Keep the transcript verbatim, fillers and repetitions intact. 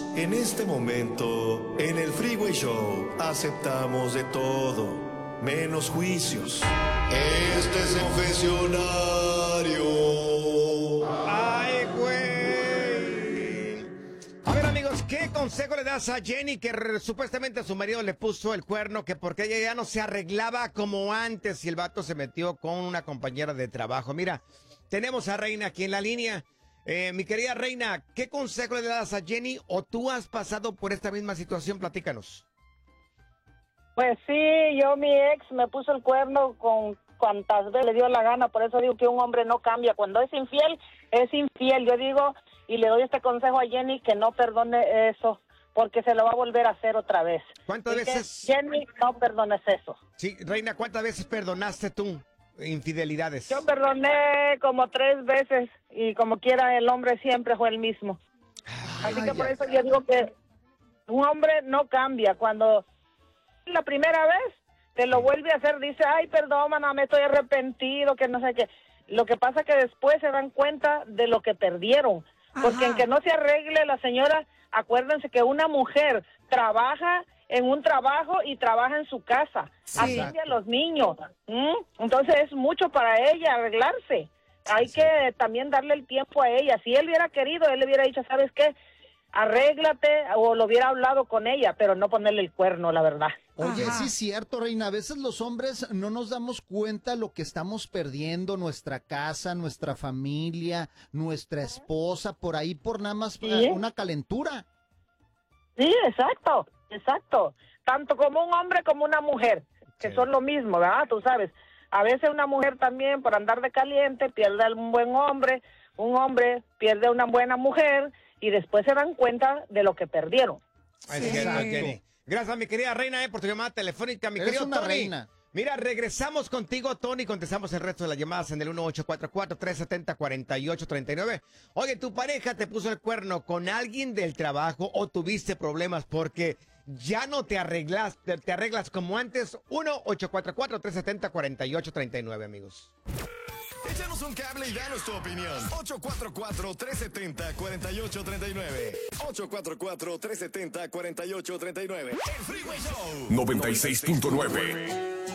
En este momento, en el Freeway Show, aceptamos de todo, menos juicios. Este es el confesionario. ¡Ay, güey! A ver, amigos, ¿qué consejo le das a Jenny que r- supuestamente a su marido le puso el cuerno que porque ella ya no se arreglaba como antes y el vato se metió con una compañera de trabajo? Mira, tenemos a Reina aquí en la línea. Eh, mi querida Reina, ¿qué consejo le das a Jenny o tú has pasado por esta misma situación? Platícanos. Pues sí, yo mi ex me puso el cuerno con cuantas veces le dio la gana, por eso digo que un hombre no cambia. Cuando es infiel, es infiel. Yo digo, y le doy este consejo a Jenny, que no perdone eso, porque se lo va a volver a hacer otra vez. ¿Cuántas Así que, veces? Jenny, no perdones eso. Sí, Reina, ¿cuántas veces perdonaste tú infidelidades? Yo perdoné como tres veces, y como quiera el hombre siempre fue el mismo. Así que por eso yo digo que un hombre no cambia. Cuando la primera vez te lo vuelve a hacer, dice, ay, perdóname, me estoy arrepentido, que no sé qué. Lo que pasa que después se dan cuenta de lo que perdieron. Porque Ajá. en que no se arregle la señora, acuérdense que una mujer trabaja en un trabajo y trabaja en su casa, Sí. atiende a los niños. ¿Mm? Entonces es mucho para ella arreglarse. Hay que también darle el tiempo a ella. Si él hubiera querido, él le hubiera dicho, ¿sabes qué? Arréglate, o lo hubiera hablado con ella, pero no ponerle el cuerno, la verdad. Oye, Ajá. sí es cierto, Reina, a veces los hombres no nos damos cuenta lo que estamos perdiendo, nuestra casa, nuestra familia, nuestra esposa, por ahí por nada más Sí. eh, una calentura. Sí, exacto, exacto. Tanto como un hombre como una mujer, que Sí. son lo mismo, ¿verdad? Tú sabes, a veces una mujer también por andar de caliente pierde a un buen hombre, un hombre pierde a una buena mujer y después se dan cuenta de lo que perdieron. Es Sí. cierto, Exacto. Jenny. Gracias, mi querida Reina, eh, por tu llamada telefónica. Mi Eres querido una Tony. reina. Mira, regresamos contigo, Tony. Contestamos el resto de las llamadas en el uno ocho cuatro cuatro, tres siete cero, cuatro ocho tres nueve. Oye, ¿tu pareja te puso el cuerno con alguien del trabajo o tuviste problemas porque ya no te arreglas, te, te arreglas como antes? uno ocho cuatro cuatro, tres siete cero, cuatro ocho tres nueve, amigos. Échanos un cable y danos tu opinión. ocho cuatro cuatro, tres siete cero, cuatro ocho tres nueve. ocho cuatro cuatro, tres siete cero, cuatro ocho tres nueve. El Freeway Show. noventa y seis punto nueve.